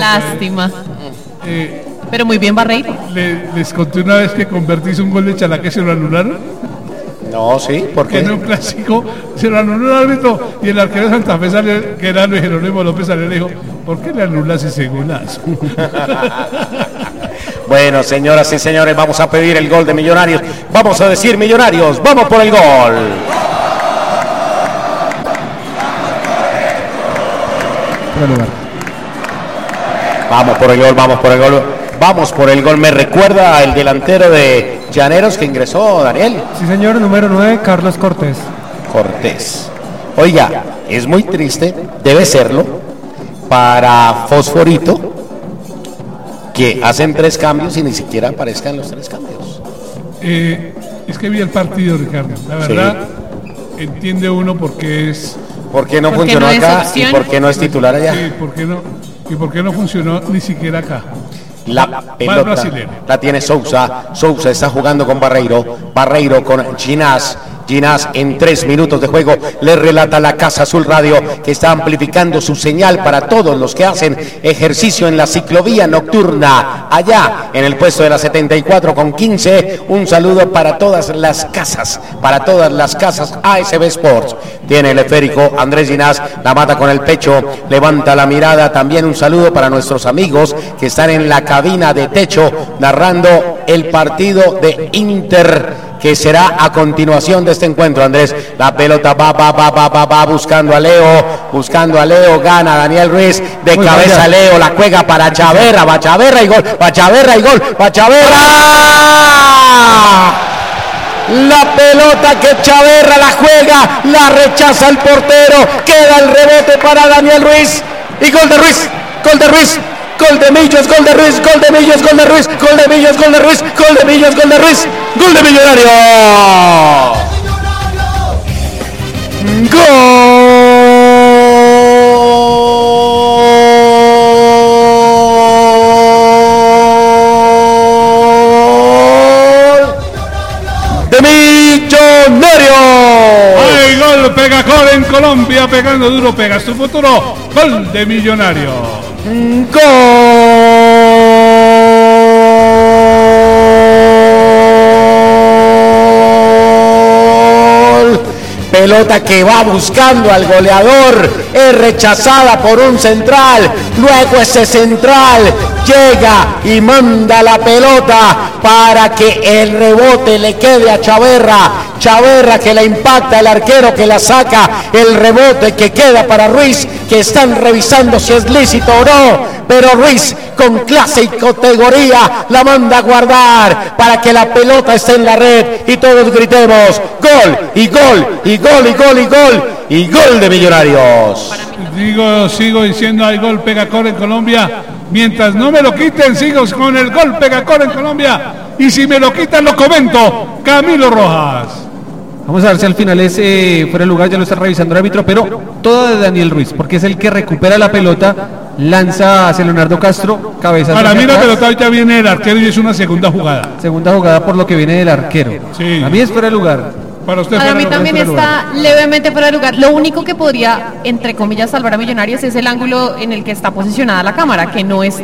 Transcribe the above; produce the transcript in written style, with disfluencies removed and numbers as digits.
lástima. Pero muy bien Barreiro. Les conté una vez que convertís un gol de Chalaca y se lo anularon. No, sí, ¿por qué? En un clásico se lo anuló el árbitro y el arquero de Santa Fe salió, que era Luis Jerónimo López, salió y le dijo, ¿por qué le anulas ese golazo? Bueno, señoras y señores, vamos a pedir el gol de Millonarios. Vamos a decir Millonarios, vamos por el gol. Vamos por el gol, vamos por el gol. Vamos por el gol, me recuerda al delantero de Llaneros que ingresó, Daniel. Sí, señor, número 9, Carlos Cortés. Cortés. Oiga, es muy triste, debe serlo, para Fosforito, que hacen 3 cambios y ni siquiera aparezcan los 3 cambios. Es que vi el partido, Ricardo. La verdad, sí. Entiende uno por qué es... ¿Por qué no funcionó acá y por qué no es titular allá? Sí, ¿por qué no? ¿Y por qué no funcionó ni siquiera acá? La pelota la tiene Sousa. Sousa está jugando con Barreiro. Barreiro con Ginás. Ginás en 3 minutos de juego le relata la Casa Azul Radio que está amplificando su señal para todos los que hacen ejercicio en la ciclovía nocturna allá en el puesto de la 74 con 15. Un saludo para todas las casas, ASB Sports. Tiene el esférico Andrés Ginás, la mata con el pecho, levanta la mirada. También un saludo para nuestros amigos que están en la cabina de techo narrando el partido de Inter que será a continuación de este encuentro. Andrés, la pelota va buscando a Leo, gana Daniel Ruiz, de muy cabeza vaya. Leo, la juega para Chaverra, va Chaverra y gol, va Chaverra. La pelota que Chaverra la juega, la rechaza el portero, queda el rebote para Daniel Ruiz y gol de Ruiz. Gol de Millos, gol de Ruiz, gol de Millos, gol de Ruiz, gol de Millos, gol de Ruiz, gol de Millos, gol de Ruiz, gol de Millonarios. Gol de Millonarios. ¡Ay, gol! Pega gol en Colombia, pegando duro, pega su futuro. Gol de Millonarios. Gol. Pelota que va buscando al goleador, es rechazada por un central, luego ese central llega y manda la pelota para que el rebote le quede a Chaverra que la impacta, el arquero que la saca, el rebote que queda para Ruiz, que están revisando si es lícito o no, pero Ruiz con clase y categoría la manda a guardar para que la pelota esté en la red y todos gritemos gol de Millonarios. Sigo diciendo hay gol Pegacor en Colombia. Mientras no me lo quiten, sigo con el gol Pegacor en Colombia. Y si me lo quitan, lo comento. Camilo Rojas. Vamos a ver si al final es fuera de lugar, ya lo está revisando el árbitro, pero todo de Daniel Ruiz, porque es el que recupera la pelota, lanza hacia Leonardo Castro, cabeza. Para mí la pelota ya viene del arquero y es una segunda jugada. Segunda jugada por lo que viene del arquero. Sí. A mí es fuera de lugar. Para mí también está levemente fuera de lugar. Lo único que podría, entre comillas, salvar a Millonarios es el ángulo en el que está posicionada la cámara, que no es